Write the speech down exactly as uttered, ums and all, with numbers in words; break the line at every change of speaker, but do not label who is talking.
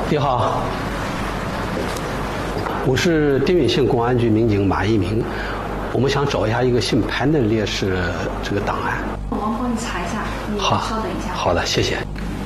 你好，我是丁允县公安局民警马一鸣，我们想找一下一个姓潘的烈士这个档案。
我们帮你查一下，你稍等一下。
好的，谢谢。